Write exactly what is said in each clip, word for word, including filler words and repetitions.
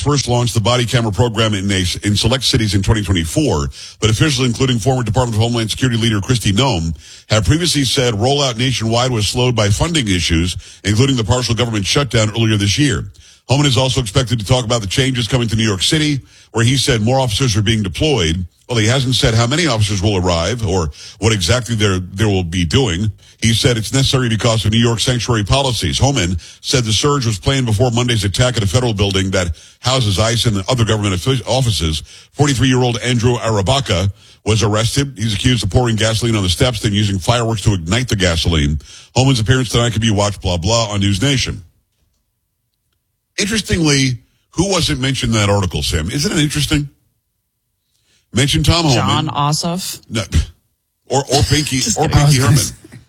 first launched the body camera program in, a, in select cities in twenty twenty-four, but officials, including former Department of Homeland Security leader Kristi Noem, have previously said rollout nationwide was slowed by funding issues, including the partial government shutdown earlier this year. Homan is also expected to talk about the changes coming to New York City, where he said more officers are being deployed. Well, he hasn't said how many officers will arrive or what exactly they're, they will be doing. He said it's necessary because of New York sanctuary policies. Homan said the surge was planned before Monday's attack at a federal building that houses ICE and other government offices. forty-three-year-old Andrew Arabaka was arrested. He's accused of pouring gasoline on the steps, then using fireworks to ignite the gasoline. Homan's appearance tonight can be watched, blah, blah, on News Nation. Interestingly, who wasn't mentioned in that article, Sam? Isn't it interesting? Mention Tom Homan. John Ossoff. No, or or Pinky or Pinky Herman.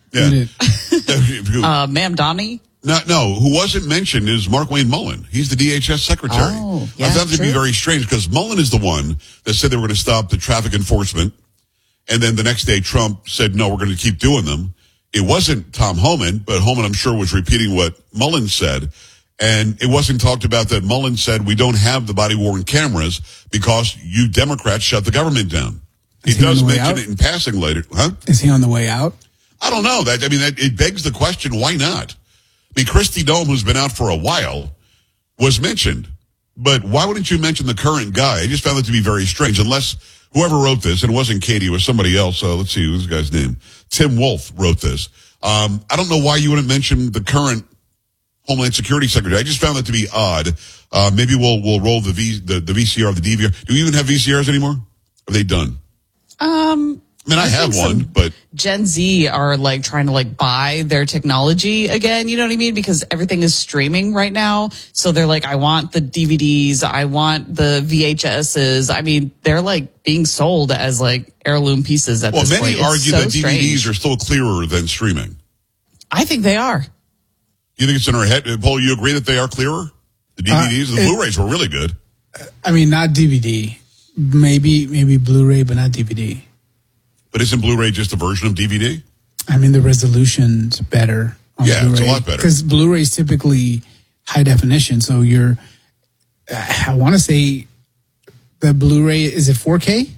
Yeah. uh, Ma'am Donnie. No, no. Who wasn't mentioned is Mark Wayne Mullen. He's the D H S secretary. Oh, yeah, I thought that'd true. be very strange because Mullen is the one that said they were going to stop the traffic enforcement, and then the next day Trump said no, we're going to keep doing them. It wasn't Tom Homan, but Homan, I'm sure, was repeating what Mullen said. And it wasn't talked about that Mullen said we don't have the body-worn cameras because you Democrats shut the government down. He, he does mention out? it in passing later. Huh? Is he on the way out? I don't know. That I mean, that, it begs the question, why not? I mean, Kristi Noem, who's been out for a while, was mentioned. But why wouldn't you mention the current guy? I just found it to be very strange, unless whoever wrote this, and it wasn't Katie, it was somebody else. So let's see, who's this guy's name? Tim Wolf wrote this. Um, I don't know why you wouldn't mention the current Homeland Security Secretary. I just found that to be odd. Uh, maybe we'll we'll roll the V the, the V C R, the D V R. Do we even have V C Rs anymore? Are they done? Um, I mean, I, I have one, but Gen Z are like trying to like buy their technology again. You know what I mean? Because everything is streaming right now. So they're like, I want the D V Ds. I want the V H S's. I mean, they're like being sold as like heirloom pieces at well, this point. Well, many argue so that D V Ds strange. are still clearer than streaming. I think they are. You think it's in our head? Paul, you agree that they are clearer? The D V Ds? Uh, the it, Blu-rays were really good. I mean, not D V D. Maybe maybe Blu-ray, but not D V D. But isn't Blu-ray just a version of D V D? I mean, the resolution's better on yeah, Blu-ray. It's a lot better. Because Blu-ray is typically high definition, so you're, I want to say the Blu-ray, is it four K?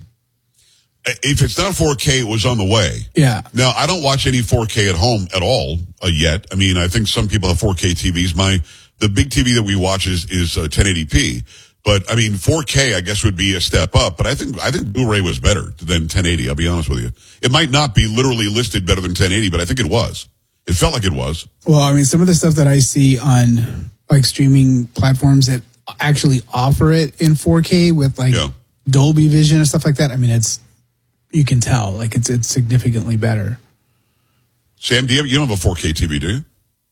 If it's not four K, it was on the way. Yeah. Now, I don't watch any four K at home at all uh, yet. I mean, I think some people have four K T Vs. My the big T V that we watch is is uh, ten eighty p. But I mean, four K I guess would be a step up. But I think I think Blu-ray was better than ten eighty. I'll be honest with you. It might not be literally listed better than ten eighty, but I think it was. It felt like it was. Well, I mean, some of the stuff that I see on like streaming platforms that actually offer it in four K with like yeah. Dolby Vision and stuff like that. I mean, it's. You can tell, like it's it's significantly better. Sam, do you, have, you don't have a four K T V, do you?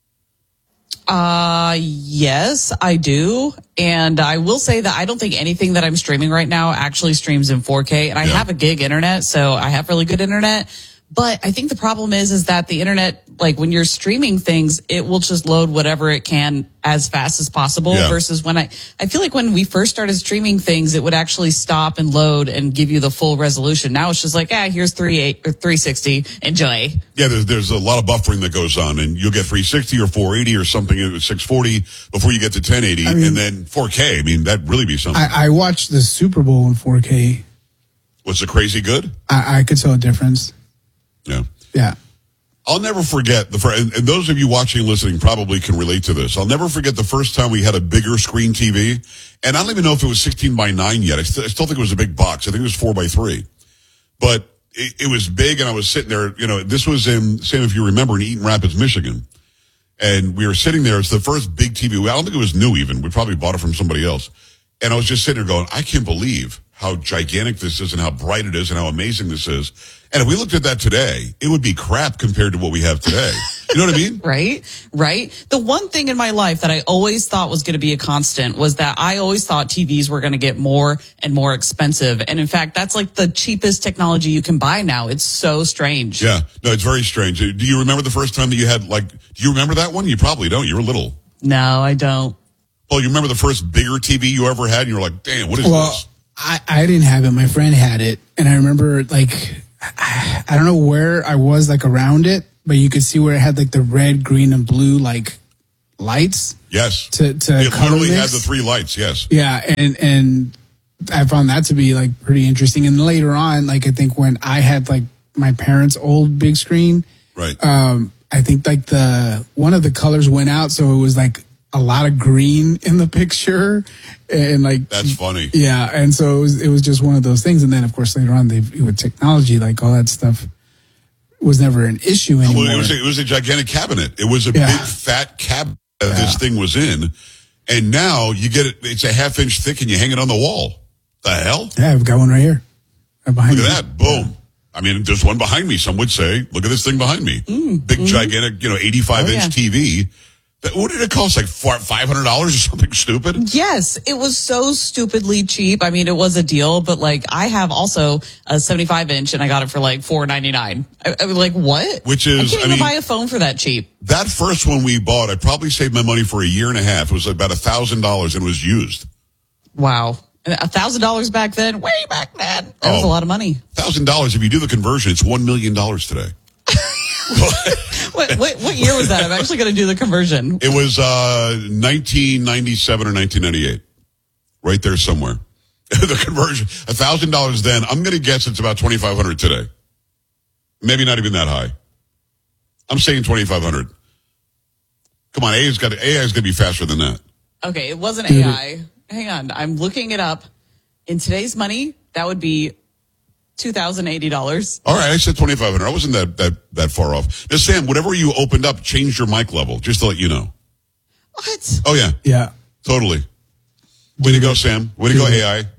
Uh, yes, I do. And I will say that I don't think anything that I'm streaming right now actually streams in four K. And I yeah. have a gig internet, so I have really good internet. But I think the problem is, is that the internet, like when you're streaming things, it will just load whatever it can as fast as possible yeah. versus when I, I feel like when we first started streaming things, it would actually stop and load and give you the full resolution. Now it's just like, ah, here's three eight or three sixty. Enjoy. Yeah, there's, there's a lot of buffering that goes on, and you'll get three sixty or four eighty or something at six forty before you get to ten eighty, I mean, and then four K. I mean, that'd really be something. I, I watched the Super Bowl in four K. Was it crazy good? I, I could tell a difference. Yeah. Yeah. I'll never forget the and, and those of you watching and listening probably can relate to this. I'll never forget the first time we had a bigger screen T V, and I don't even know if it was sixteen by nine yet. I, st- I still think it was a big box. I think it was four by three, but it, it was big, and I was sitting there. You know, this was in, Sam, if you remember, in Eaton Rapids, Michigan, and we were sitting there. It's the first big T V. I don't think it was new even. We probably bought it from somebody else, and I was just sitting there going, I can't believe how gigantic this is and how bright it is and how amazing this is. And if we looked at that today, it would be crap compared to what we have today. You know what I mean? Right, right. The one thing in my life that I always thought was going to be a constant was that I always thought T Vs were going to get more and more expensive. And in fact, that's like the cheapest technology you can buy now. It's so strange. Yeah, no, it's very strange. Do you remember the first time that you had, like, do you remember that one? You probably don't. You were little. No, I don't. Well, you remember the first bigger T V you ever had? And you were like, damn, what is well, this? I, I didn't have it. My friend had it. And I remember, like, I, I don't know where I was, like, around it, but you could see where it had, like, the red, green, and blue, like, lights. Yes. To, to it color literally mix. had the three lights, yes. Yeah, and and I found that to be like pretty interesting. And later on, like I think when I had like my parents' old big screen, right? Um, I think like the one of the colors went out, so it was like a lot of green in the picture, and like that's funny. Yeah, and so it was it was just one of those things. And then of course later on, they with technology, like all that stuff was never an issue anymore. Well, it was a, it was a gigantic cabinet. It was a yeah. big fat cabinet that yeah. this thing was in, and now you get it. It's a half inch thick, and you hang it on the wall. The hell? Yeah, I've got one right here. Right behind look me. at that! Boom. Yeah. I mean, there's one behind me. Some would say, "Look at this thing behind me." Mm, big, mm-hmm. gigantic, you know, eighty-five oh, inch yeah. T V. What did it cost? Like five hundred dollars or something stupid? Yes, it was so stupidly cheap. I mean, it was a deal, but like I have also a seventy-five inch and I got it for like four ninety-nine. I, I was like, what? Which is, I can't I even mean, buy a phone for that cheap. That first one we bought, I probably saved my money for a year and a half. It was about a thousand dollars and it was used. Wow. A thousand dollars back then, way back then. That oh, was a lot of money. Thousand dollars, if you do the conversion, it's one million dollars today. what, what what year was that? I'm actually going to do the conversion. It was uh, nineteen ninety-seven or nineteen ninety-eight, right there somewhere. The conversion, a thousand dollars then. I'm going to guess it's about twenty-five hundred today. Maybe not even that high. I'm saying twenty-five hundred. Come on, A I's got A I is going to be faster than that. Okay, it wasn't A I. Hang on, I'm looking it up. In today's money, that would be two thousand eighty dollars. All right, I said twenty-five hundred. I wasn't that, that, that far off. Now, Sam, whatever you opened up, changed your mic level, just to let you know. What? Oh, yeah. Yeah. Totally. Way to go, Sam. Way to go, A I.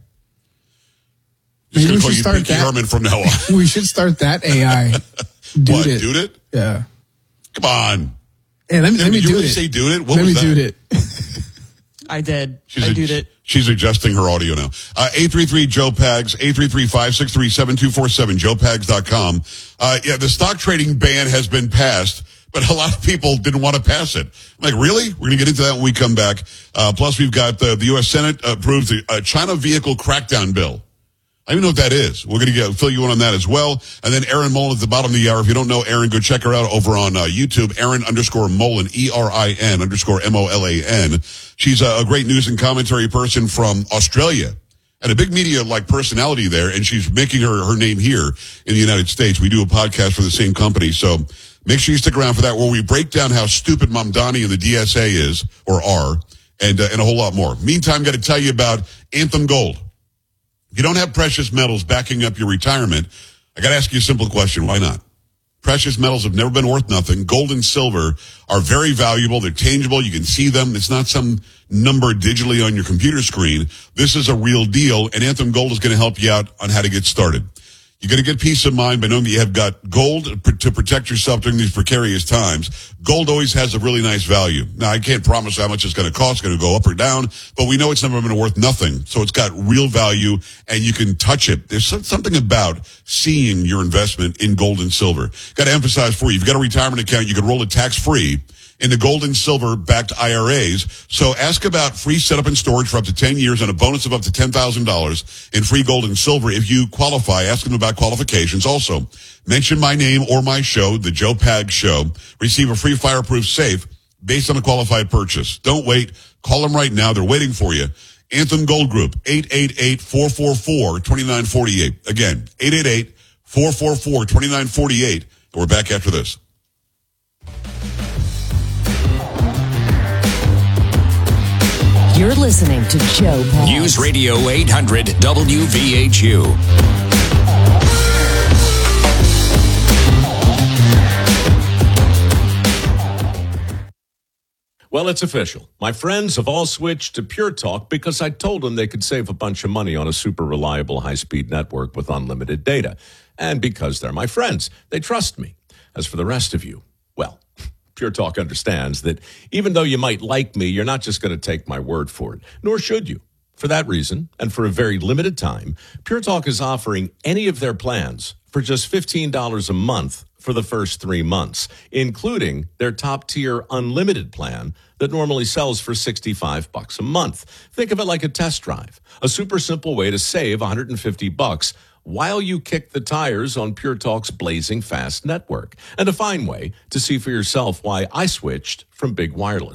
Just Maybe we call should you start Pinky that. Herman from now on. We should start that A I. Dude what, it. dude it? Yeah. Come on. Hey, let me, let me Did you do really it. say dude it? What let was me that? dude it. I did. She's I a, did it. She's adjusting her audio now. Uh, eight three three Joe Pags, eight three three, five six three, seven two four seven, joe pags dot com. Uh, yeah, the stock trading ban has been passed, but a lot of people didn't want to pass it. I'm like, really? We're going to get into that when we come back. Uh, plus, we've got uh, the U S Senate approved the uh, China vehicle crackdown bill. I don't even know what that is. We're going to get, fill you in on that as well. And then Erin Mullen at the bottom of the hour. If you don't know Erin, go check her out over on uh, YouTube. Erin underscore Mullen, E R I N underscore M O L A N. She's a, a great news and commentary person from Australia and a big media like personality there. And she's making her, her name here in the United States. We do a podcast for the same company. So make sure you stick around for that, where we break down how stupid Mamdani and the D S A is or are, and, uh, and a whole lot more. Meantime, got to tell you about Anthem Gold. If you don't have precious metals backing up your retirement, I got to ask you a simple question. Why not? Precious metals have never been worth nothing. Gold and silver are very valuable. They're tangible. You can see them. It's not some number digitally on your computer screen. This is a real deal, and Anthem Gold is going to help you out on how to get started. You're going to get peace of mind by knowing that you have got gold to protect yourself during these precarious times. Gold always has a really nice value. Now, I can't promise how much it's going to cost. It's going to go up or down, but we know it's never been worth nothing. So it's got real value, and you can touch it. There's something about seeing your investment in gold and silver. Got to emphasize for you, if you've got a retirement account, you can roll it tax-free in the gold and silver backed I R As. So ask about free setup and storage for up to ten years and a bonus of up to ten thousand dollars in free gold and silver. If you qualify, ask them about qualifications. Also, mention my name or my show, The Joe Pags Show. Receive a free fireproof safe based on a qualified purchase. Don't wait. Call them right now. They're waiting for you. Anthem Gold Group, eight eight eight, four four four, two nine four eight. Again, eight eight eight, four four four, two nine four eight. And we're back after this. You're listening to Joe Pags. News Radio eight hundred W V H U. Well, it's official. My friends have all switched to Pure Talk because I told them they could save a bunch of money on a super reliable high-speed network with unlimited data. And because they're my friends, they trust me. As for the rest of you, well, Pure Talk understands that even though you might like me, you're not just going to take my word for it, nor should you. For that reason, and for a very limited time, Pure Talk is offering any of their plans for just fifteen dollars a month for the first three months, including their top-tier unlimited plan that normally sells for sixty-five bucks a month. Think of it like a test drive, a super simple way to save one hundred fifty bucks while you kick the tires on Pure Talk's blazing fast network, and a fine way to see for yourself why I switched from Big Wireless.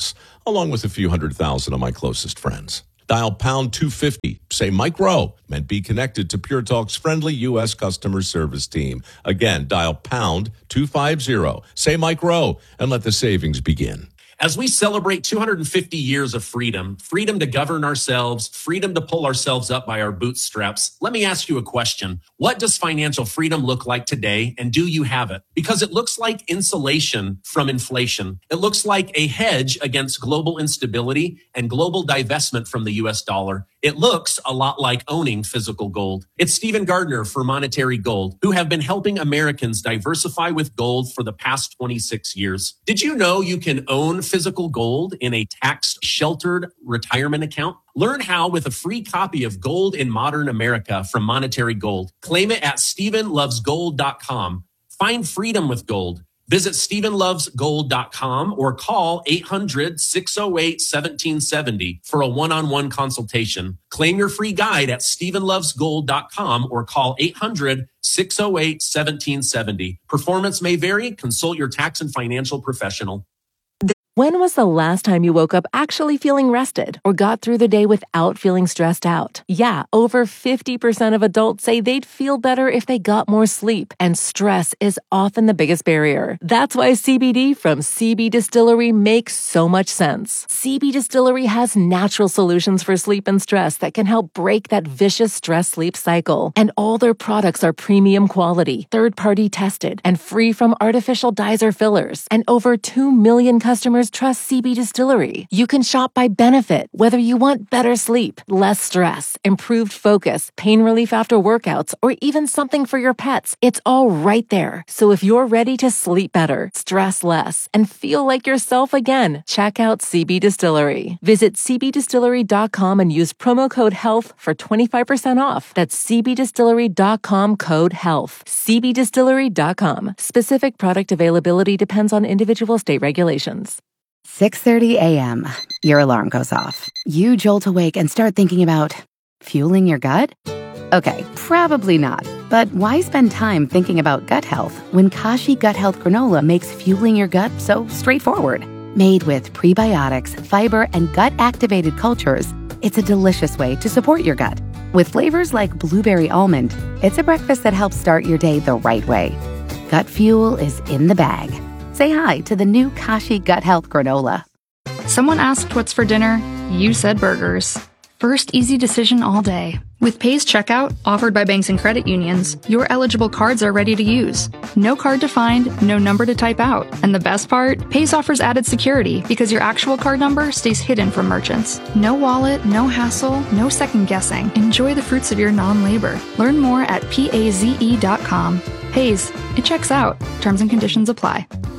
along with a few hundred thousand of my closest friends. Dial pound two fifty. Say Mike Rowe and be connected to Pure Talk's friendly U S customer service team. Again, dial pound two fifty. Say Mike Rowe and let the savings begin. As we celebrate two hundred fifty years of freedom, freedom to govern ourselves, freedom to pull ourselves up by our bootstraps, let me ask you a question. What does financial freedom look like today, and do you have it? Because it looks like insulation from inflation. It looks like a hedge against global instability and global divestment from the U S dollar. It looks a lot like owning physical gold. It's Stephen Gardner for Monetary Gold, who have been helping Americans diversify with gold for the past twenty-six years. Did you know you can own physical gold in a tax-sheltered retirement account? Learn how with a free copy of Gold in Modern America from Monetary Gold. Claim it at stephen loves gold dot com. Find freedom with gold. Visit stephen loves gold dot com or call eight hundred, six oh eight, one seven seven oh for a one-on-one consultation. Claim your free guide at stephen loves gold dot com or call eight hundred, six oh eight, one seven seven oh. Performance may vary. Consult your tax and financial professional. When was the last time you woke up actually feeling rested or got through the day without feeling stressed out? Yeah, over fifty percent of adults say they'd feel better if they got more sleep, and stress is often the biggest barrier. That's why C B D from C B Distillery makes so much sense. C B Distillery has natural solutions for sleep and stress that can help break that vicious stress-sleep cycle. And all their products are premium quality, third-party tested, and free from artificial dyes or fillers. And over two million customers trust C B Distillery. You can shop by benefit, whether you want better sleep, less stress, improved focus, pain relief after workouts, or even something for your pets. It's all right there. So if you're ready to sleep better, stress less, and feel like yourself again, check out C B Distillery. Visit c b distillery dot com and use promo code HEALTH for twenty-five percent off. That's c b distillery dot com code HEALTH. c b distillery dot com. Specific product availability depends on individual state regulations. six thirty a.m. Your alarm goes off. You jolt awake and start thinking about fueling your gut? Okay, probably not. But why spend time thinking about gut health when Kashi Gut Health Granola makes fueling your gut so straightforward? Made with prebiotics, fiber, and gut-activated cultures, it's a delicious way to support your gut. With flavors like blueberry almond, it's a breakfast that helps start your day the right way. Gut fuel is in the bag. Say hi to the new Kashi Gut Health Granola. Someone asked what's for dinner. You said burgers. First easy decision all day. With Pays Checkout, offered by banks and credit unions, your eligible cards are ready to use. No card to find, no number to type out. And the best part? Pays offers added security because your actual card number stays hidden from merchants. No wallet, no hassle, no second guessing. Enjoy the fruits of your non-labor. Learn more at paze dot com. Pays, it checks out. Terms and conditions apply.